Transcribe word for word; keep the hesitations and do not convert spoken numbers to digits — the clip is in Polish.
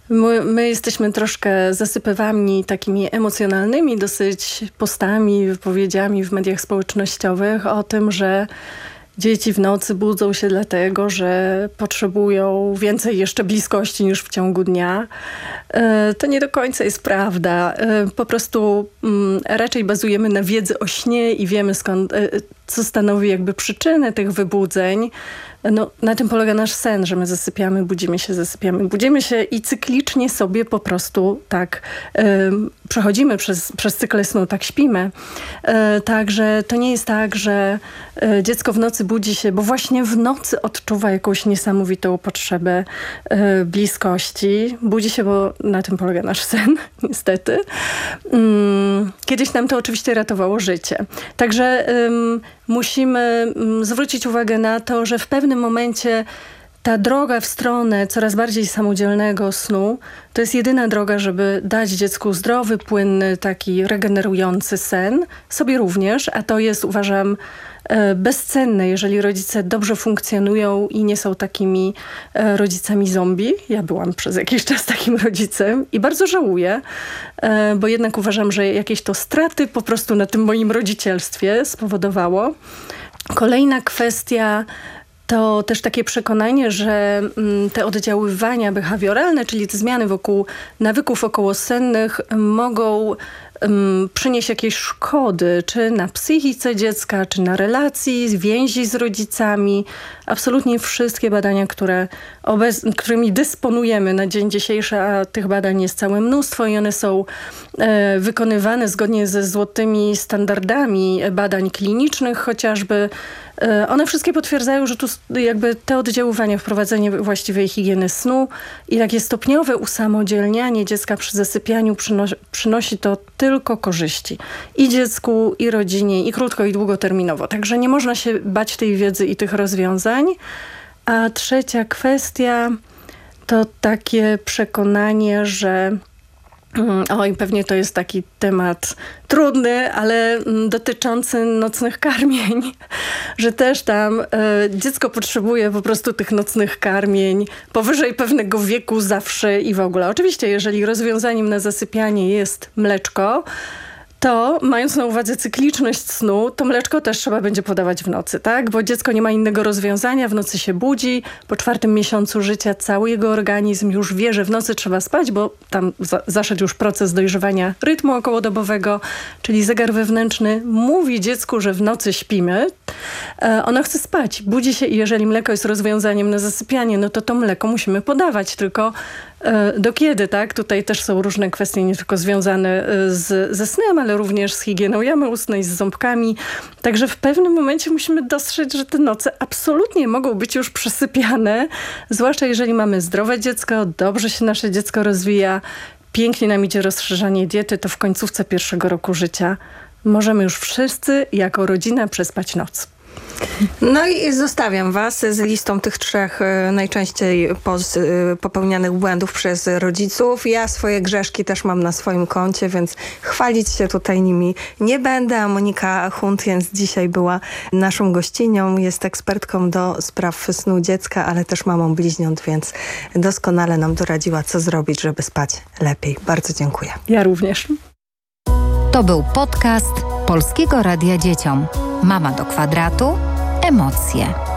My, my jesteśmy troszkę zasypywani takimi emocjonalnymi dosyć postami, wypowiedziami w mediach społecznościowych o tym, że dzieci w nocy budzą się dlatego, że potrzebują więcej jeszcze bliskości niż w ciągu dnia. To nie do końca jest prawda. Po prostu raczej bazujemy na wiedzy o śnie i wiemy, skąd, co stanowi jakby przyczynę tych wybudzeń. No, na tym polega nasz sen, że my zasypiamy, budzimy się, zasypiamy, budzimy się i cyklicznie sobie po prostu tak y, przechodzimy przez, przez cykle snu, tak śpimy. Y, Także to nie jest tak, że y, dziecko w nocy budzi się, bo właśnie w nocy odczuwa jakąś niesamowitą potrzebę y, bliskości. Budzi się, bo na tym polega nasz sen, niestety. Y, kiedyś nam to oczywiście ratowało życie. Także y, musimy y, zwrócić uwagę na to, że w pewnym momencie ta droga w stronę coraz bardziej samodzielnego snu to jest jedyna droga, żeby dać dziecku zdrowy, płynny, taki regenerujący sen. Sobie również, a to jest, uważam, bezcenne, jeżeli rodzice dobrze funkcjonują i nie są takimi rodzicami zombie. Ja byłam przez jakiś czas takim rodzicem i bardzo żałuję, bo jednak uważam, że jakieś to straty po prostu na tym moim rodzicielstwie spowodowało. Kolejna kwestia to też takie przekonanie, że te oddziaływania behawioralne, czyli te zmiany wokół nawyków okołosennych mogą um, przynieść jakieś szkody, czy na psychice dziecka, czy na relacji, więzi z rodzicami. Absolutnie wszystkie badania, które obez, którymi dysponujemy na dzień dzisiejszy, a tych badań jest całe mnóstwo i one są e, wykonywane zgodnie ze złotymi standardami badań klinicznych chociażby. One wszystkie potwierdzają, że tu jakby te oddziaływania, wprowadzenie właściwej higieny snu i takie stopniowe usamodzielnianie dziecka przy zasypianiu przynosi, przynosi to tylko korzyści. I dziecku, i rodzinie, i krótko, i długoterminowo. Także nie można się bać tej wiedzy i tych rozwiązań. A trzecia kwestia to takie przekonanie, że Oj, pewnie to jest taki temat trudny, ale dotyczący nocnych karmień, że też tam y, dziecko potrzebuje po prostu tych nocnych karmień powyżej pewnego wieku zawsze i w ogóle. Oczywiście, jeżeli rozwiązaniem na zasypianie jest mleczko, to mając na uwadze cykliczność snu, to mleczko też trzeba będzie podawać w nocy, tak? Bo dziecko nie ma innego rozwiązania, w nocy się budzi, po czwartym miesiącu życia cały jego organizm już wie, że w nocy trzeba spać, bo tam za- zaszedł już proces dojrzewania rytmu okołodobowego, czyli zegar wewnętrzny mówi dziecku, że w nocy śpimy. E, ono chce spać, budzi się i jeżeli mleko jest rozwiązaniem na zasypianie, no to to mleko musimy podawać, tylko do kiedy, tak? Tutaj też są różne kwestie, nie tylko związane z, ze snem, ale również z higieną jamy ustnej, z ząbkami. Także w pewnym momencie musimy dostrzec, że te noce absolutnie mogą być już przesypiane, zwłaszcza jeżeli mamy zdrowe dziecko, dobrze się nasze dziecko rozwija, pięknie nam idzie rozszerzanie diety, to w końcówce pierwszego roku życia możemy już wszyscy jako rodzina przespać noc. No i zostawiam was z listą tych trzech y, najczęściej poz, y, popełnianych błędów przez rodziców. Ja swoje grzeszki też mam na swoim koncie, więc chwalić się tutaj nimi nie będę. A Monika Hunt-Jens dzisiaj była naszą gościnią. Jest ekspertką do spraw snu dziecka, ale też mamą bliźniąt, więc doskonale nam doradziła, co zrobić, żeby spać lepiej. Bardzo dziękuję. Ja również. To był podcast Polskiego Radia Dzieciom. Mama do kwadratu. Emocje.